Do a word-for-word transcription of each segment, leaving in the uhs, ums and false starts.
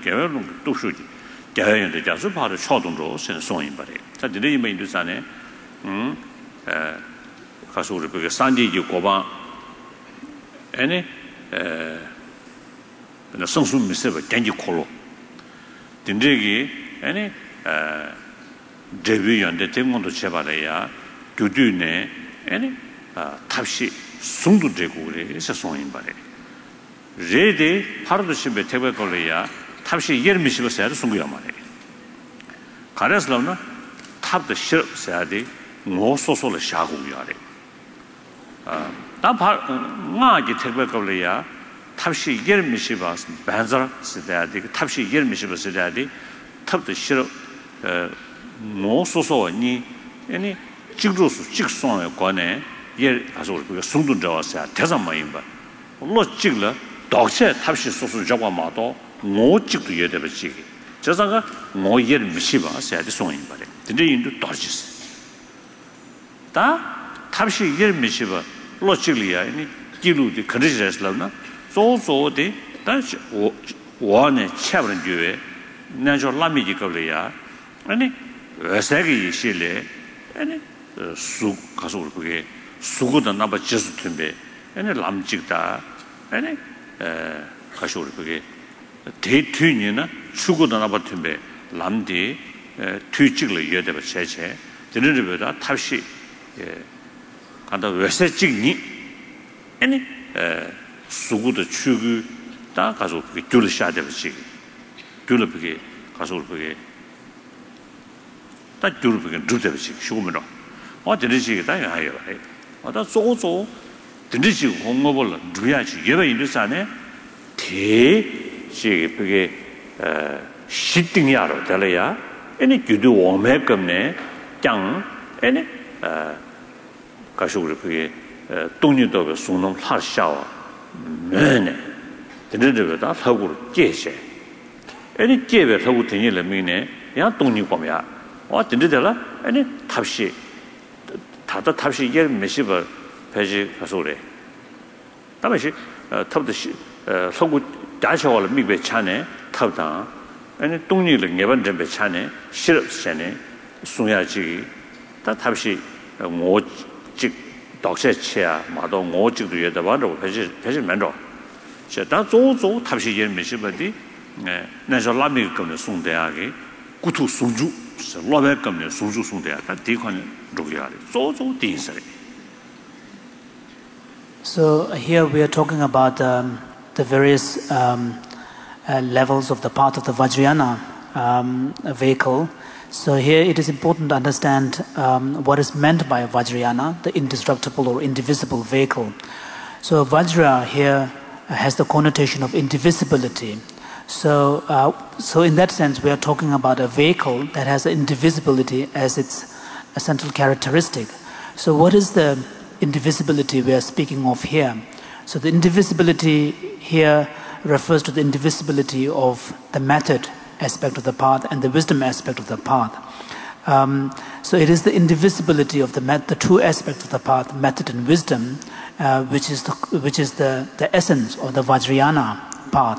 개월은 독수지 개연의 자수 바로 초동으로 선송인 바래. 자, 이제 이 인도산에 음, 에 가서 우리 그 산지지 고방 아니 에 나 성수 미세버 겐지 콜로 딘데기 아니 에 데뷔연데 대문도 제발해야 두두네 아니 아 탑시 숭도 되고 그래서 송인 바래. 레데 하루도 심에 대배 걸려야 탑시 예르미시버서야 숭고야 말해. 가래서는 탑도 싫어야지 뭐 소소를 샤고야래. 아, 나파 나게 대배 걸려야 탑시 예르미시버스 반자 쓰다야지 탑시 예르미시버서야지 탑도 싫어 뭐 소소니 아니 직로수 직송에 관해 예 가서 그 송도 들어왔어야 대상만인 바. 로 직了 독세 탑시 소수 잡아 마도 뭐 직도 예대버지. 저자가 뭐 예를 미시바 세야지 송인 바래. 근데 인도 떨어졌어. 다 탑시 예를 미시바 로 직리야 아니 기루디 그러지라스라나 소소데 다시 원에 차버린 뒤에 나저 라미지 걸려야 아니 왜세기 실래 아니 수 가서 그게 수고도 나봐 지수 틈배 아니 람직다 아니 에 가서 그게 대퇴니나 수고도 나봐 틈배 람디 뒤직을 여대버 제체 드르르보다 탑시 예 간다 왜세 찍니 아니 에 수고도 추구 다 가서 그게 둘을 샤대버지 둘을 그게 가서 그게 다 둘을 그게 둘대버지 쉬고면은 어 드르지게 다 해요 어다 소소 드르지 공업을 누야지 예배 인도산에 대시 그게 에 시등이야로 달아야 아니 주도 원매금네 짱 아니 에 가서 우리 그게 동료도 수능 하샤와 네네 드르르다 하고 계세 아니 제베 하고 되니를 미네 야 동료 보면 어 드르들라 아니 탑시 다다 탑시 예 메시버 배지 가서 그래 다음에 탑도 서구 다셔월 미베 차네 탑다 아니 동리를 예번 좀 배차네 실업세네 수야지 다 탑시 뭐직 독세치야 마도 뭐직도 예다 봐도 배지 배지 만도 자 조조 탑시 예 메시버디 네 나서 라미 거는 송대하게 구투 송주 로베 거는 송주 송대야 다 디콘 로기야 조조 디스레. So here we are talking about um, the various um, uh, levels of the path of the Vajrayana um, vehicle. So here it is important to understand um, what is meant by Vajrayana, the indestructible or indivisible vehicle. So Vajra here has the connotation of indivisibility. So, uh, so in that sense, we are talking about a vehicle that has indivisibility as its a central characteristic. So what is the indivisibility we are speaking of here? So the indivisibility here refers to the indivisibility of the method aspect of the path and the wisdom aspect of the path. Um, so it is the indivisibility of the met- the two aspects of the path, method and wisdom, uh, which is the, which is the, the essence of the Vajrayana path.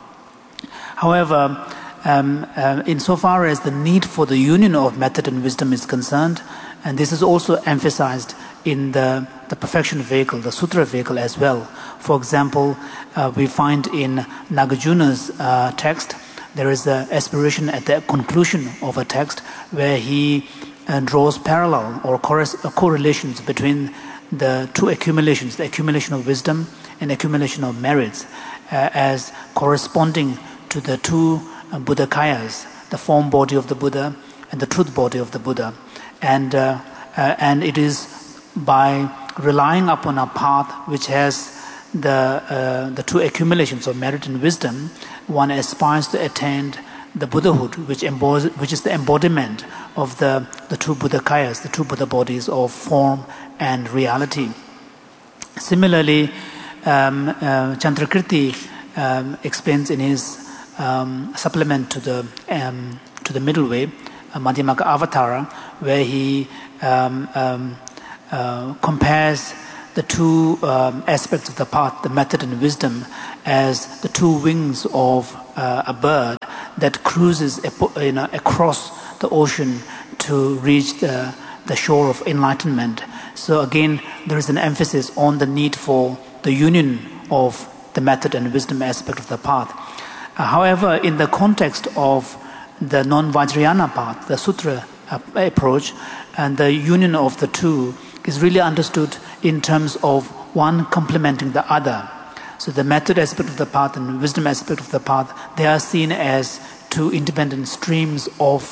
However, um, uh, insofar as the need for the union of method and wisdom is concerned, and this is also emphasized in the, the perfection vehicle, the sutra vehicle as well. For example, uh, we find in Nagarjuna's uh, text, there is an aspiration at the conclusion of a text where he uh, draws parallel or correlations between the two accumulations, the accumulation of wisdom and accumulation of merits, uh, as corresponding to the two uh, Buddhakayas, the form body of the Buddha and the truth body of the Buddha. And, uh, uh, and it is by relying upon a path which has the, uh, the two accumulations of merit and wisdom, one aspires to attain the Buddhahood, which, embod- which is the embodiment of the, the two Buddhakayas, the two Buddha bodies of form and reality. Similarly, um, uh, Chandrakirti um, explains in his um, supplement to the um, to the middle way, uh, Madhyamaka Avatara, where he um, um, uh, compares the two um, aspects of the path, the method and wisdom, as the two wings of uh, a bird, that cruises you know, across the ocean to reach the, the shore of enlightenment. So again, there is an emphasis on the need for the union of the method and wisdom aspect of the path. Uh, however, in the context of the non-Vajrayana path, the sutra uh, approach, and the union of the two is really understood in terms of one complementing the other. So the method aspect of the path and wisdom aspect of the path, they are seen as two independent streams of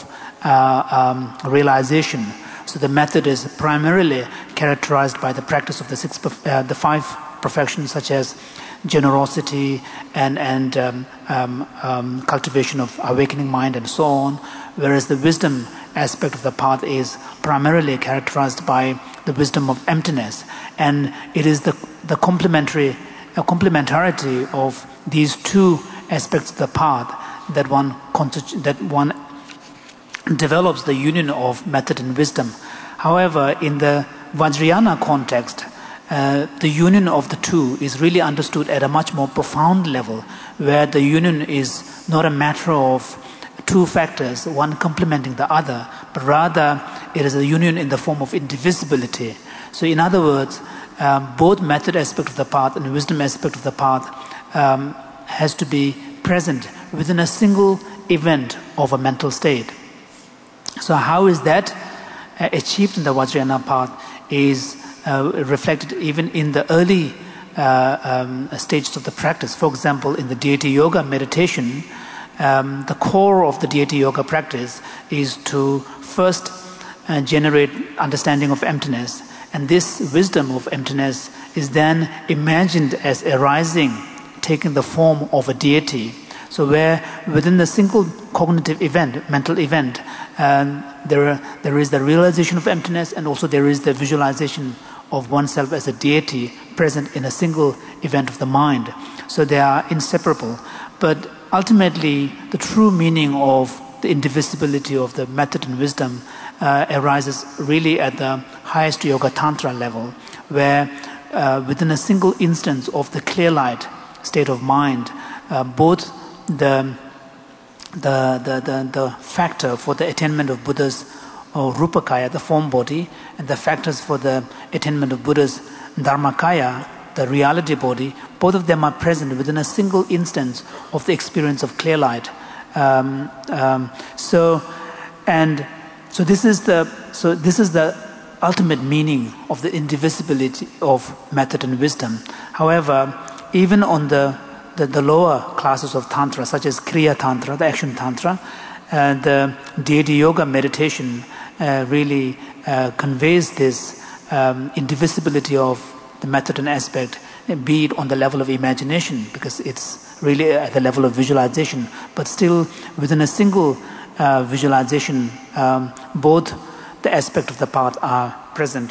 uh, um, realization. So the method is primarily characterized by the practice of the six, uh, the five perfections, such as generosity and and um, um, um, cultivation of awakening mind and so on. Whereas the wisdom aspect of the path is primarily characterized by the wisdom of emptiness, and it is the the complementary uh, complementarity of these two aspects of the path that one that one develops the union of method and wisdom. However, in the Vajrayana context, uh, the union of the two is really understood at a much more profound level, where the union is not a matter of two factors, one complementing the other, but rather it is a union in the form of indivisibility. So in other words, um, both method aspect of the path and wisdom aspect of the path um, has to be present within a single event of a mental state. So how is that uh, achieved in the Vajrayana path is uh, reflected even in the early uh, um, stages of the practice. For example, in the deity yoga meditation, um, the core of the deity yoga practice is to first uh, generate understanding of emptiness, and this wisdom of emptiness is then imagined as arising, taking the form of a deity. So where within the single cognitive event, mental event, um, there, are, there is the realization of emptiness, and also there is the visualization of oneself as a deity present in a single event of the mind. So they are inseparable. But ultimately, the true meaning of the indivisibility of the method and wisdom uh, arises really at the highest yoga tantra level, where uh, within a single instance of the clear light state of mind, uh, both the The, the, the, the factor for the attainment of Buddha's or Rupakaya, the form body, and the factors for the attainment of Buddha's Dharmakaya, the reality body, both of them are present within a single instance of the experience of clear light. Um, um, so, and so this is the so this is the ultimate meaning of the indivisibility of method and wisdom. However, even on the The, the lower classes of Tantra, such as Kriya Tantra, the action Tantra, uh, the deity yoga meditation uh, really uh, conveys this um, indivisibility of the method and aspect, be it on the level of imagination, because it's really at the level of visualization, but still within a single uh, visualization, um, both the aspect of the path are present.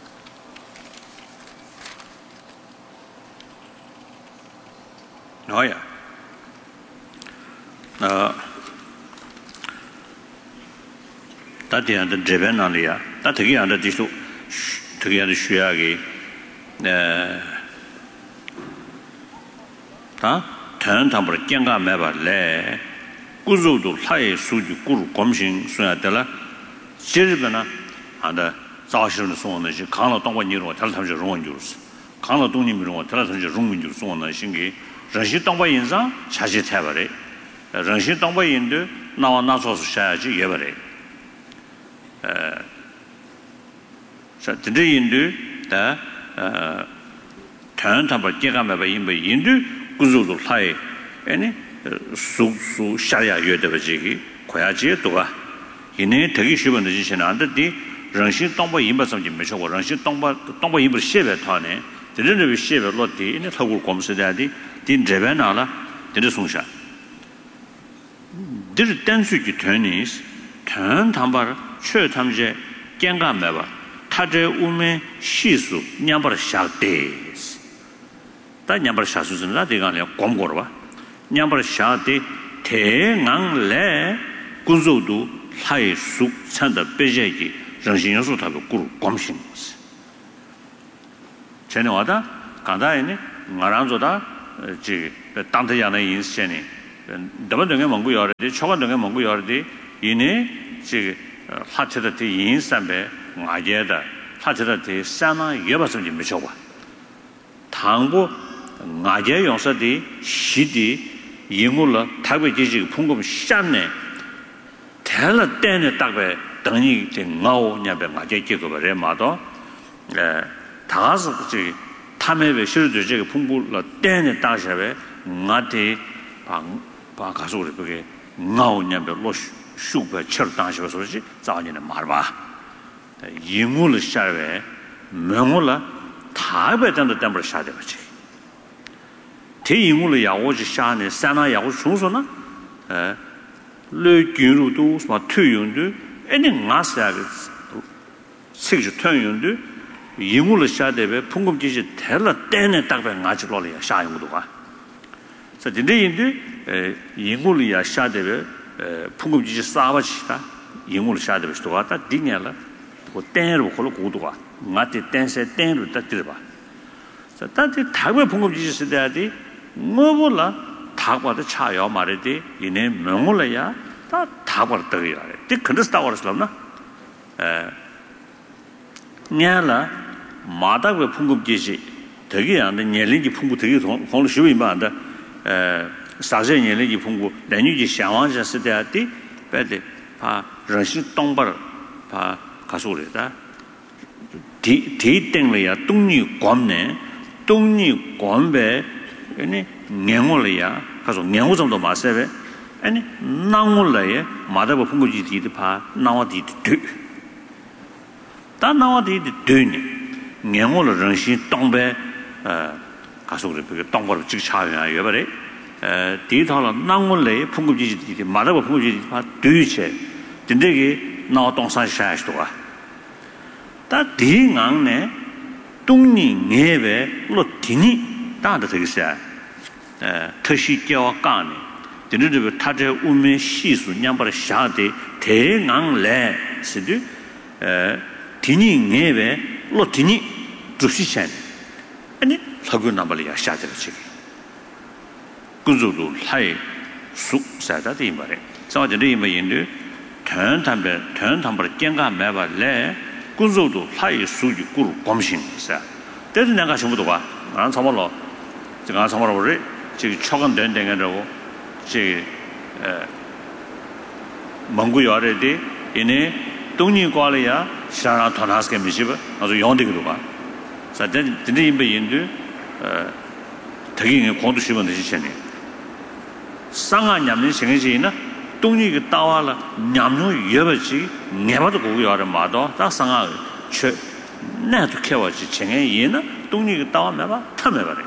Oh yeah. Uh, that the under Japan on the that again under this to together Shuagi. Uh, huh? Turn Tambra Janga Meva Le Guzudu Hai Suju Guru Gomshin Sunatella Siribana and the Zashin Son, she can't don't want you or tell them your own use. Can't don't you know, tell them your room in your son and shingy. Ranshi Tongba Yinza, Chaji Tabare. Ranshi Tongba Yindu, now Nasos Shaji Yabare. So today Yindu, the turn Tamba Gigamaba Yimba Yindu, Guzudu Hai, any Su Su Shaya Yodavajiki, Koyaji Toga. Yine Tagishiban Jishan under the Ranshi Tongba Yimba some Jimisho, Ranshi Tongba Tongba Yimba Sheva Tane, the little Sheva Lotti in the Togu Comsidadi. Din Javanala, did a sunsha. Did a tensuki turnies, turn tambar, chur tamje, ganga meva, taje ume, shisu, nyambar shark days. That nyambar shasus in that digania, gomgorva, nyambar shati, te ngang le, guzudu, hai su, sanda bejegi, ransinasu tabu guru, gomshins. Chenawada, Kandaini, Maranzoda. 지 당대야는 인생이 더번 등에 먹고 여러디 초간 등에 먹고 여러디 이네 지 하체다 인산배 아제다 하체다 산나 여바서 좀 미쳐봐 당부 아제 용서디 시디 인물로 타베지지 풍금 샷네 텔라 때네 딱배 등이 이제 나오냐배 아제 기거래 마도 에 다가서 그 탐해배 실도 저기 풍부로 때네 따셔배 나한테 방 바 가서 그게 나오냐배 로슈 슈퍼 철당시고 소리지 자원이는 말봐 인물을 샤베 명물라 타베던도 담을 샤데 버지 대 인물을 야오지 샤네 산나 야오 순소나 에 르기루도 뭐 투용도 애니 나사가 색주 투용도 인물을 샤데베 풍금지지 텔라 때네 딱배 나지로려 샤용도가 자 근데 에 인물이야 샤데베 풍금지지 싸바지다 인물을 샤데베 또 왔다 디냐라 그 땡으로 걸어 고도가 나한테 땡세 땡으로 딱 들어봐 자 단지 다고 풍금지지 쓰다디 뭐불라 다고도 차요 말이디 이내 명물이야 다 다고 떠야 돼 근데 스타워스라나 에 냐라 마다고 풍금지지 되게 안돼 녀린지 풍부 되게 공을 쉬우면 안돼 에 사제 녀린지 풍부 내뉴지 샤왕자 쓰다디 배데 파人性 동발 파 가소래다 디 디땡래야 동리 관내 동리 관배 아니 냥올래야 가서 냥오 정도 마세베 아니 나올래야 마다고 풍부지 디디 파 나와디 드 다 나와디 드니 냥올의 人性 동배 어 가서 그래 그 동발을 즉 차야 여버래 에 디타라 나올래 풍부지 디디 마다고 풍부지 파 드체 진대게 나와 동산 샤스도가 다 디강네 동니 녜베 로티니 다다 되겠어요 에特시教 강네 진대게 타제 우면 시수 냠바르 샤데 대강래 시드 에 디니 녜베 로티니 주시챤 아니 사고 나발이야 샤데르치 군조도 하이 수 사다데 말에 저한테 이메인데 전담배 전담벌 깽가 매발래 군조도 하이 수지 꾸루 검신사 때도 내가 전부도 봐. 안 참말로 제가 참말로 우리 지금 초간 된 데가라고 지 에蒙古열에디 이네 동니과리야 샤라 토나스게 미시바 아주 용되기도 봐. 자 된 근데 임베인데 어 되게 공도 시면 되시네. 상아 냠는 생기지나 동니 그 따와라 냠뇨 여버지 내봐도 고기 와라 마도 다 상아 최 나도 캐와지 쟁에 얘나 동니 그 따와 매봐 타매 버려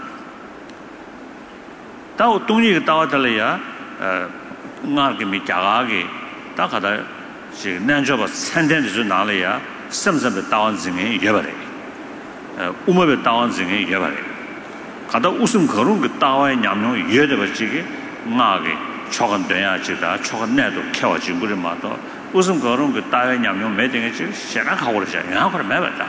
따오 동니 그 따와들이야 어 나게 미자가게 다 가다 지 난저버 산된데 좀 나래야 섬섬의 따원 중에 여버려 어 우모의 따원 중에 여버려 가다 웃음 거론 그 따와의 냠뇨 여대 버지게 나게 초간 돼야 지다 초간 내도 캐와지 그래 마도 무슨 그런 그 따위 냠냠 매등에 지금 생각하고 그러죠. 양하고 매봤다.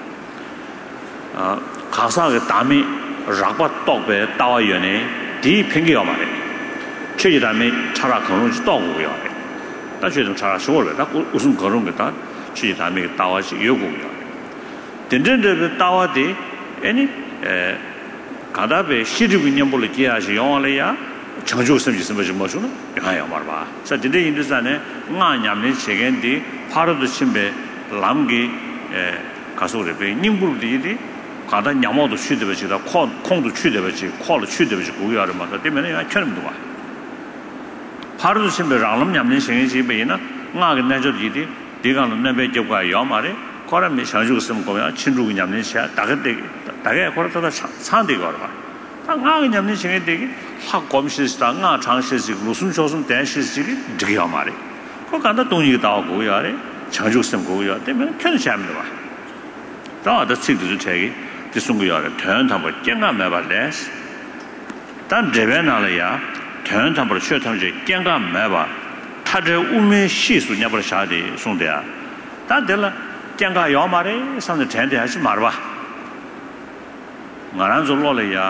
어 가사가 담이 락바 떡배 따와연에 디 팽개가 말해. 최지 담이 차라 그런 지 떡고요. 다시 좀 차라 쇼를 다 무슨 그런 거다. 최지 담이 따와지 요고요. 된된데 따와디 아니 에 가다베 시리고 있는 볼을 기하시 영화래야 정주 없으면 있으면 뭐 주는 영화야 말봐. 자, 근데 인도산에 나냠네 세겐디 파르도 심베 람기 에 가서 그래. 님불들이 가다 냠어도 취되버지다. 콩 콩도 취되버지. 콩도 취되버지. 고기하는 말다 때문에 야 처럼도 봐. 파르도 심베 람 냠네 세겐지 베이나 나가 내저디디 네가는 내배 접과 요 말에 거라미 정주 없으면 거야. 친구가 냠네 샤 다게 다게 거라다 산데 거라. 당하게 냠는 생에 되게 확 검시스다 나 장시스 무슨 조선 대시스지 되게 말이 그 간다 동이가 나오고 야래 장주스em 고야 때문에 편시합니다 봐. 다다 책도 책이 뒤송고 야래 전담을 깽가 매발래 단 제변나려야 전담을 쉬어탐지 깽가 매바 타저 우면 시수 냐버 샤데 송대야 다들라 깽가 요 말에 상대 전대 하지 말아 봐. 나란 졸로래야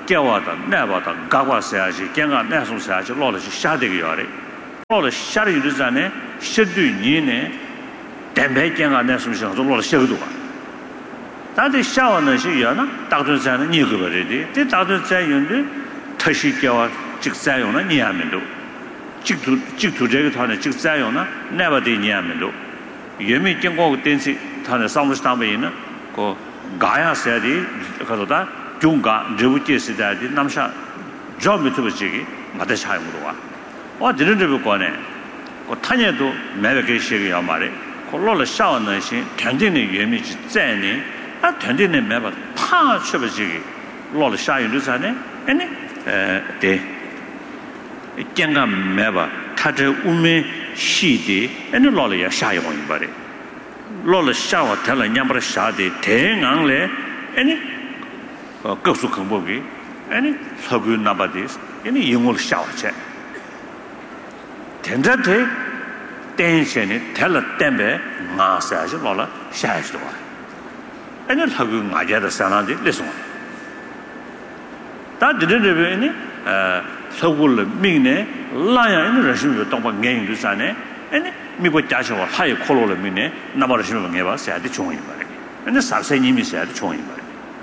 깨와다 내봐다 가과서야지 걔가 내송서야지 로르지 샤되게 요래 로르 샤르 유르자네 셔두 니네 댐베갱아 내송서 로르 셔도 봐 다들 샤워는 시야나 다들자는 니그 버리디 데 다들자 윤데 터시 깨와 직사용은 니하면도 직두 직두这个 타는 직사용은 내봐디 니하면도 예미 경고 댄시 타는 상무스tambe는 그 가야서야디 그러다 중가 저부지스다디 남샤 저미트부지기 마다샤이무로 와. 어 드르르고 거네. 그 타녀도 매게 시기야 말에. 콜로를 샤워는 신 견진의 유미지 째니 아 견진의 매바 파 쳐버지기 로를 샤유를 자네. 아니 에데 kenga 매바 타저 우메 시디 아니 로를 샤유고 말에. 로를 샤워 텔라 냠버 샤디 대강래 아니 급수 공복이 아니 서구 나바디스 아니 영어를 샤워체 텐자테 텐션이 텔라 템베 마사지 로라 샤이스도 아니 서구 맞아다 사나디 레송 다 드르르베니 어 서구를 민네 라야 이 러시아 동방 갱도 사네 아니 미고 자셔와 하이 콜로를 민네 나바르시면 게 사야디 총이 말이 아니 살세님이 사야디 총이 말이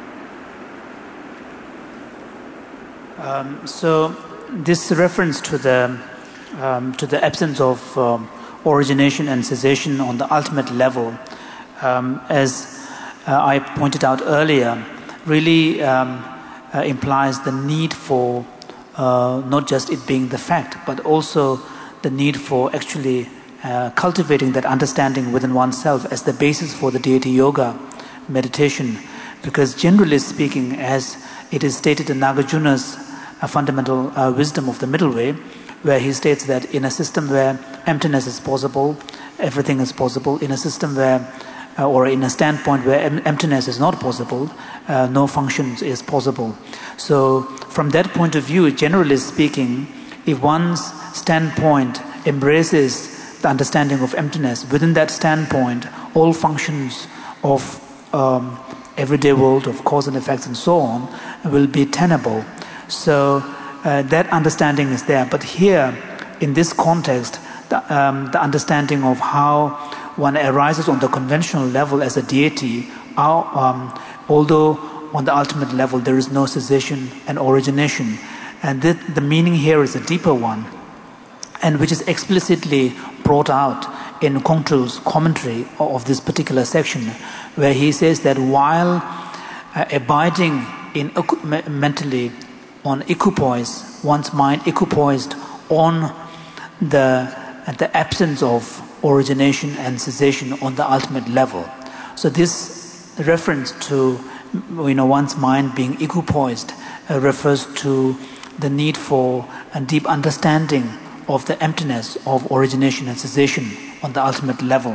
Um, so this reference to the um, to the absence of um, origination and cessation on the ultimate level, um, as uh, I pointed out earlier, really um, uh, implies the need for uh, not just it being the fact, but also the need for actually uh, cultivating that understanding within oneself as the basis for the deity yoga meditation. Because generally speaking, as it is stated in Nagarjuna's a fundamental uh, wisdom of the middle way, where he states that in a system where emptiness is possible, everything is possible. In a system where, uh, or in a standpoint where em- emptiness is not possible, uh, no functions is possible. So from that point of view, generally speaking, if one's standpoint embraces the understanding of emptiness, within that standpoint, all functions of um, everyday world, of cause and effects and so on, will be tenable. So uh, that understanding is there. But here, in this context, the, um, the understanding of how one arises on the conventional level as a deity, how, um, although on the ultimate level there is no cessation and origination, and th- the meaning here is a deeper one, and which is explicitly brought out in Kongtru's commentary of this particular section, where he says that while uh, abiding in uh, mentally on equipoise, one's mind equipoised on the the absence of origination and cessation on the ultimate level. So this reference to you know one's mind being equipoised uh, refers to the need for a deep understanding of the emptiness of origination and cessation on the ultimate level.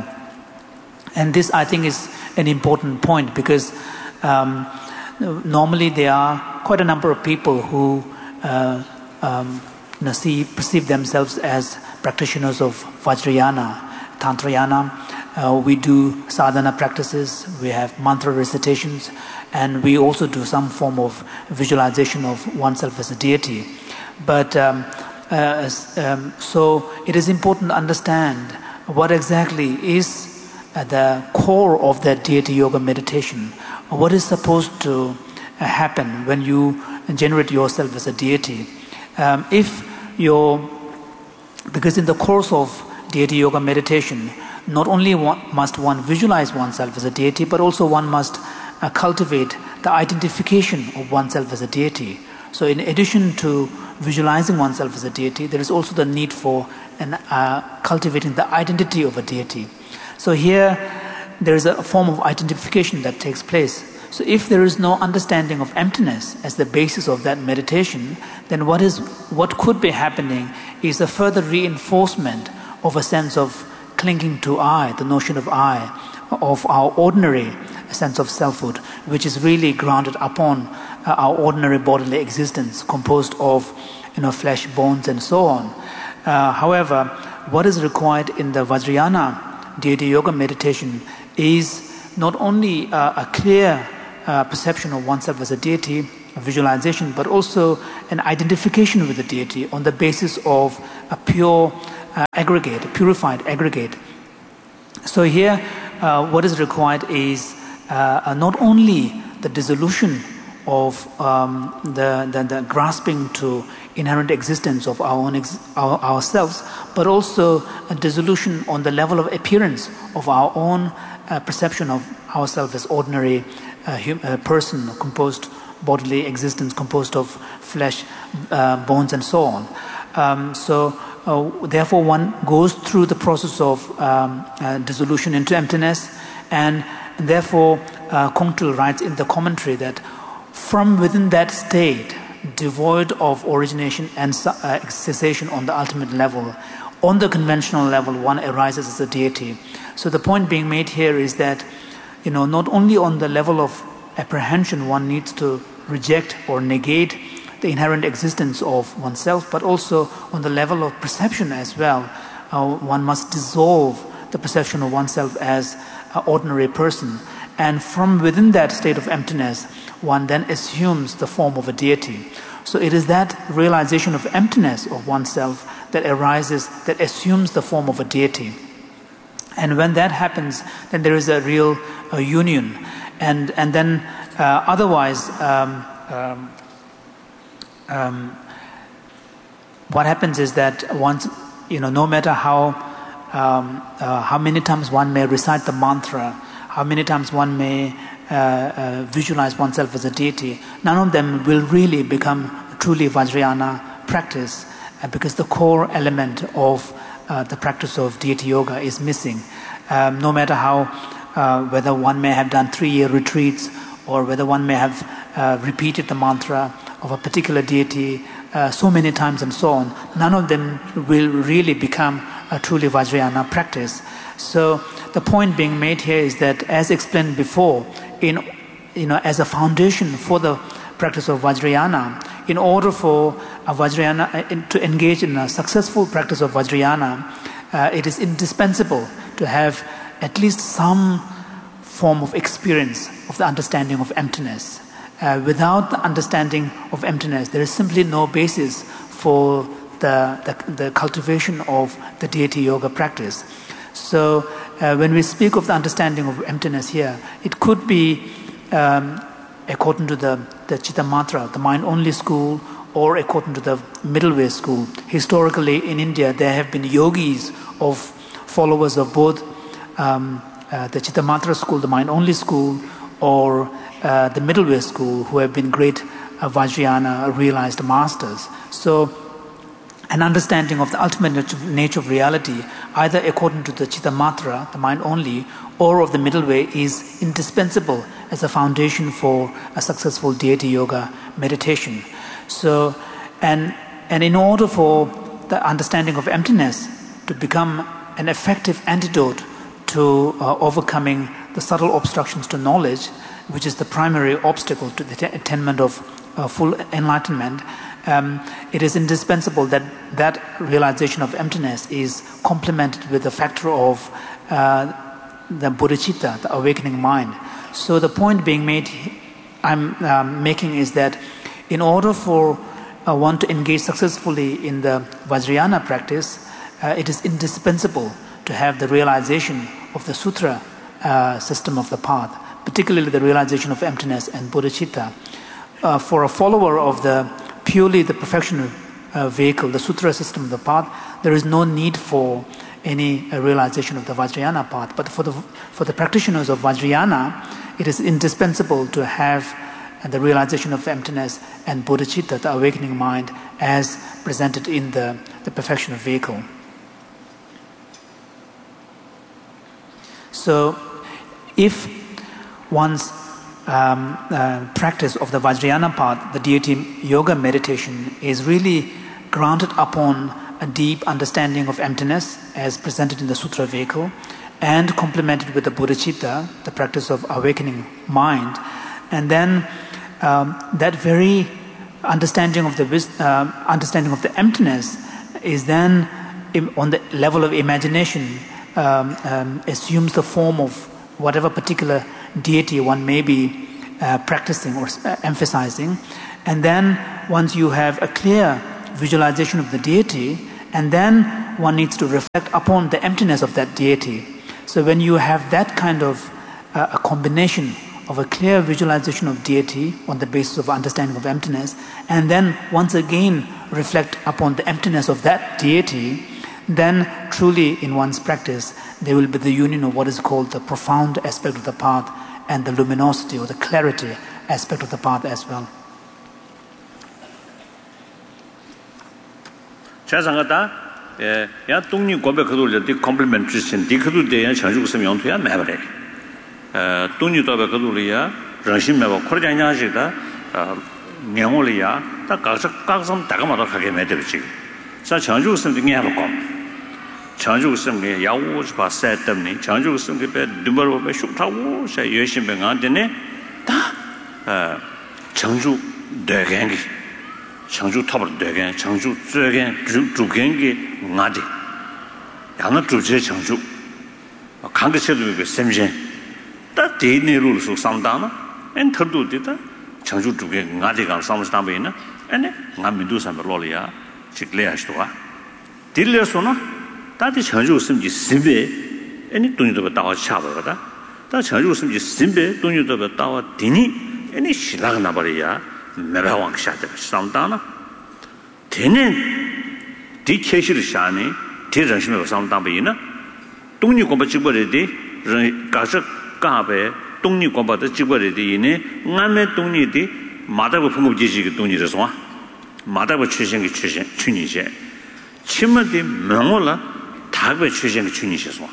And this, I think, is an important point because um, normally there are quite a number of people who uh, um, you know, see, perceive themselves as practitioners of Vajrayana, Tantrayana. Uh, we do sadhana practices, we have mantra recitations, and we also do some form of visualization of oneself as a deity. But um, uh, um, so it is important to understand what exactly is at the core of that deity yoga meditation. What is supposed to happen when you generate yourself as a deity? Um, if you're, because in the course of deity yoga meditation, not only one, must one visualize oneself as a deity, but also one must uh, cultivate the identification of oneself as a deity. So in addition to visualizing oneself as a deity, there is also the need for an, uh, cultivating the identity of a deity. So here, there is a form of identification that takes place. So if there is no understanding of emptiness as the basis of that meditation, then what is what could be happening is a further reinforcement of a sense of clinging to I, the notion of I, of our ordinary sense of selfhood, which is really grounded upon uh, our ordinary bodily existence, composed of you know flesh, bones, and so on. Uh, however, what is required in the Vajrayana deity yoga meditation is not only uh, a clear uh, perception of oneself as a deity, visualization, but also an identification with the deity on the basis of a pure uh, aggregate, a purified aggregate. So here, uh, what is required is uh, not only the dissolution of um, the, the, the grasping to inherent existence of our own ex our, ourselves, but also a dissolution on the level of appearance of our own uh, perception of ourselves as ordinary uh, hum uh, person, composed bodily existence, composed of flesh, uh, bones, and so on. Um, so, uh, therefore, one goes through the process of um, uh, dissolution into emptiness, and therefore, uh, Kongtrul writes in the commentary that from within that state, devoid of origination and uh, cessation on the ultimate level, on the conventional level, one arises as a deity. So the point being made here is that, you know, not only on the level of apprehension one needs to reject or negate the inherent existence of oneself, but also on the level of perception as well. Uh, one must dissolve the perception of oneself as an ordinary person. And from within that state of emptiness, one then assumes the form of a deity. So it is that realization of emptiness of oneself that arises, that assumes the form of a deity. And when that happens, then there is a real uh, union. And, and then uh, otherwise, um, um, um, what happens is that once, you know, no matter how, um, uh, how many times one may recite the mantra, how many times one may uh, uh, visualize oneself as a deity, none of them will really become truly Vajrayana practice, uh, because the core element of uh, the practice of deity yoga is missing. Um, no matter how, uh, whether one may have done three-year retreats, or whether one may have uh, repeated the mantra of a particular deity uh, so many times and so on, none of them will really become a truly Vajrayana practice. So the point being made here is that, as explained before, in you know, as a foundation for the practice of Vajrayana, in order for a Vajrayana uh, to engage in a successful practice of Vajrayana, uh, it is indispensable to have at least some form of experience of the understanding of emptiness. Uh, without the understanding of emptiness, there is simply no basis for the, the, the cultivation of the deity yoga practice. So uh, when we speak of the understanding of emptiness here, it could be um, according to the, the Chitta Matra, the mind-only school, or according to the middle way school. Historically in India, there have been yogis of followers of both um, uh, the Chitta Matra school, the mind-only school, or uh, the middle way school, who have been great uh, Vajrayana realized masters. So an understanding of the ultimate nature of reality, either according to the Chitta Matra, the mind only, or of the middle way, is indispensable as a foundation for a successful deity yoga meditation. So, and, and in order for the understanding of emptiness to become an effective antidote to uh, overcoming the subtle obstructions to knowledge, which is the primary obstacle to the attainment of uh, full enlightenment, Um, it is indispensable that that realization of emptiness is complemented with the factor of uh, the bodhicitta, the awakening mind. So the point being made, I'm um, making is that in order for uh, one to engage successfully in the Vajrayana practice, uh, it is indispensable to have the realization of the sutra uh, system of the path, particularly the realization of emptiness and bodhicitta. Uh, for a follower of the purely the perfection uh, vehicle, the sutra system of the path, there is no need for any uh, realization of the Vajrayana path. But for the for the practitioners of Vajrayana, it is indispensable to have uh, the realization of emptiness and bodhicitta, the awakening mind, as presented in the, the perfection of vehicle. So, if one's Um, uh, practice of the Vajrayana path, the deity yoga meditation, is really grounded upon a deep understanding of emptiness as presented in the sutra vehicle, and complemented with the bodhicitta, the practice of awakening mind. And then um, that very understanding of the uh, understanding of the emptiness is then im- on the level of imagination um, um, assumes the form of whatever particular deity one may be uh, practicing or uh, emphasizing. And then once you have a clear visualization of the deity, and then one needs to reflect upon the emptiness of that deity. So when you have that kind of uh, a combination of a clear visualization of deity on the basis of understanding of emptiness, and then once again reflect upon the emptiness of that deity, then truly in one's practice there will be the union of what is called the profound aspect of the path and the luminosity or the clarity aspect of the path as well. 자상하다 예, 야 동니 고백 그도를 디 컴플리먼트 주신 디 그도 대야 장주금 용토야 매버래. 어 동니 도백 그도리야 정신 매버 코르장냐시다 어 명월이야 다 각각 각성 다가마도 하게 매들지. 자 장주금 등에 하고 장주금 게 야우 봐 세트니 장주금 게 드버로 배 슈타고 샤 여신병 안데네 다어 장주 대갱기 장주 탑을 되게 장주 저게 주gen기 나디 양은 주제 장주 강대체도 그 샘제 다 대내로 속 상담아 엔터도 되다 장주 주게 나디가 상담이나 아니 남미도 삼로리아 직례하시도가 딜려서나 다디 장주 심지 심베 아니 돈이도 다와 차버거다 다 장주 심지 심베 돈이도 다와 디니 아니 신랑 나버리야 매바왕 샤데 상담나 되는 디케시를 샤니 대정심에 상담이나 동리 공부 직벌에디 가서 가베 동리 공부도 직벌에디네 남의 동리디 마다고 풍부지지 동리에서 마다고 출신의 출신 춘이제 치마디 명월라 다베 출신의 춘이셔서.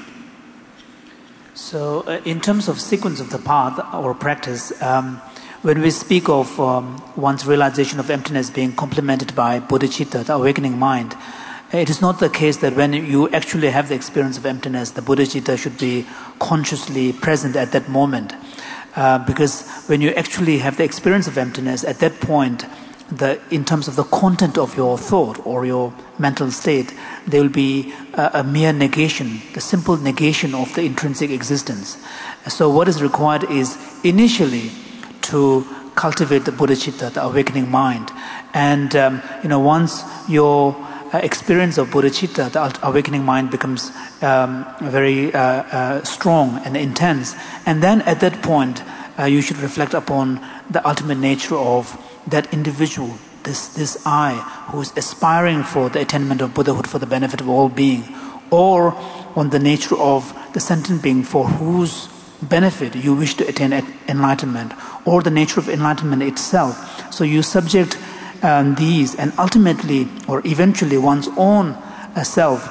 So uh, in terms of sequence of the path or practice, um, when we speak of um, one's realization of emptiness being complemented by bodhicitta, the awakening mind, it is not the case that when you actually have the experience of emptiness, the bodhicitta should be consciously present at that moment. Uh, because when you actually have the experience of emptiness, at that point, the, in terms of the content of your thought or your mental state, there will be a, a mere negation, the simple negation of the intrinsic existence. So what is required is initially to cultivate the bodhicitta, the awakening mind. And, um, you know, once your uh, experience of bodhicitta, the awakening mind becomes um, very uh, uh, strong and intense, and then at that point, uh, you should reflect upon the ultimate nature of that individual, this, this I, who is aspiring for the attainment of Buddhahood for the benefit of all being, or on the nature of the sentient being for whose benefit you wish to attain enlightenment, or the nature of enlightenment itself. So you subject um, these and ultimately or eventually one's own uh, self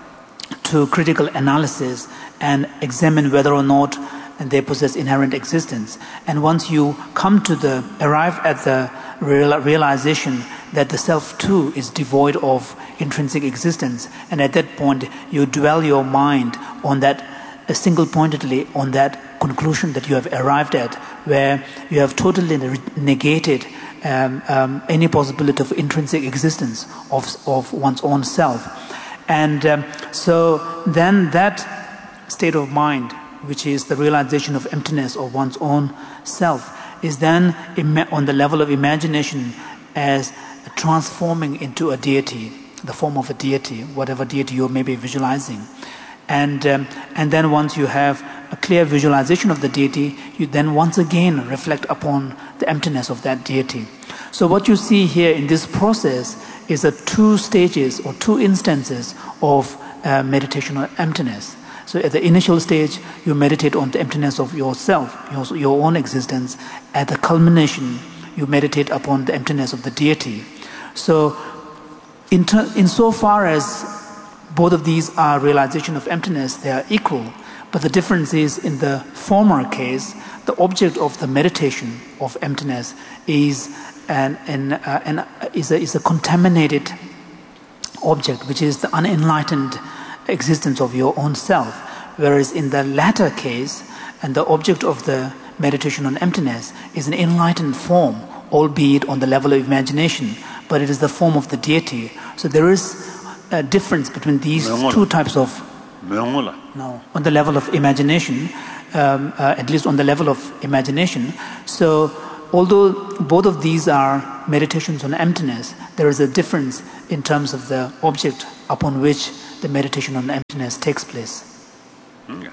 to critical analysis and examine whether or not they possess inherent existence. And once you come to the, arrive at the real, realization that the self too is devoid of intrinsic existence, and at that point you dwell your mind on that Uh, single-pointedly on that conclusion that you have arrived at, where you have totally negated um, um, any possibility of intrinsic existence of, of one's own self. And um, so then that state of mind, which is the realization of emptiness of one's own self, is then on the level of imagination as transforming into a deity, the form of a deity, whatever deity you may be visualizing. And um, and then once you have a clear visualization of the deity, you then once again reflect upon the emptiness of that deity. So what you see here in this process is the two stages or two instances of uh, meditation on emptiness. So at the initial stage, you meditate on the emptiness of yourself, your, your own existence. At the culmination, you meditate upon the emptiness of the deity. So in ter- insofar as both of these are realization of emptiness, they are equal. But the difference is, in the former case, the object of the meditation of emptiness is an, an, uh, an, is, a, is a contaminated object, which is the unenlightened existence of your own self. Whereas in the latter case, and the object of the meditation on emptiness is an enlightened form, albeit on the level of imagination, but it is the form of the deity. So there is a difference between these two types of No, on the level of imagination, um, uh, at least on the level of imagination. So, although both of these are meditations on emptiness, there is a difference in terms of the object upon which the meditation on emptiness takes place. Yeah.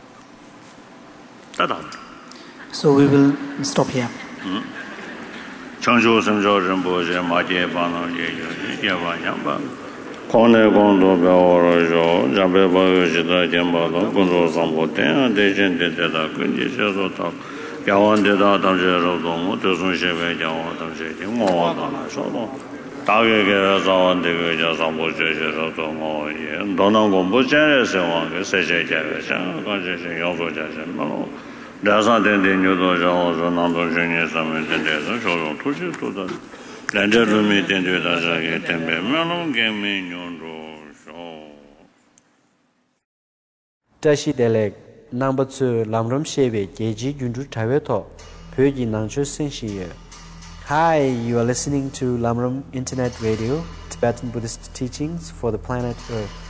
So we will stop here. Changjo Samjo Rinpoche Maje Bano Yava Yamba Kone Gondo Beoro Jabe Bayo Jida Jambalo Gondo Sambo Ten Dejen de Deda Kundi Shazota Yawan Deda Tamje Rodomo Tosun Shebe Jawan Tamje Mo Dana Shodo Tage Zawan de Sambo Jeje Rodomo Dona Gombo Jere Sewan Seje Jere Shan Kaje Yozo Jaje Malo Dasa de Nudo Jawa Nando Junior Samen de Shodo Tushi to the Lander Rumi Tendu Daja Tembe Melon Game Yondo Show Tashi Delek Number two Lamram Shebe Geji Jundu Taveto Pyoji Nangsho Senshi. Hi, you are listening to Lamram Internet Radio, Tibetan Buddhist teachings for the planet Earth.